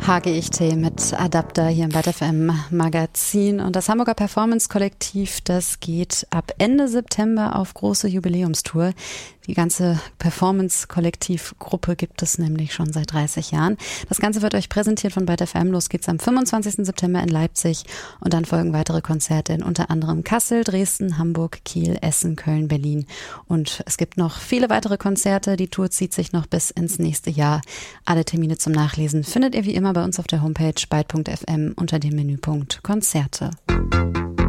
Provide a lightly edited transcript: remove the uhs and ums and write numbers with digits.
HGIT mit Adapter hier im Byte FM Magazin. Und das Hamburger Performance-Kollektiv, das geht ab Ende September auf große Jubiläumstour. Die ganze Performance-Kollektiv-Gruppe gibt es nämlich schon seit 30 Jahren. Das Ganze wird euch präsentiert von Byte FM. Los geht's am 25. September in Leipzig und dann folgen weitere Konzerte in unter anderem Kassel, Dresden, Hamburg, Kiel, Essen, Köln, Berlin. Und es gibt noch viele weitere Konzerte. Die Tour zieht sich noch bis ins nächste Jahr. Alle Termine zum Nachlesen findet ihr wie immer bei uns auf der Homepage byte.fm unter dem Menüpunkt Konzerte.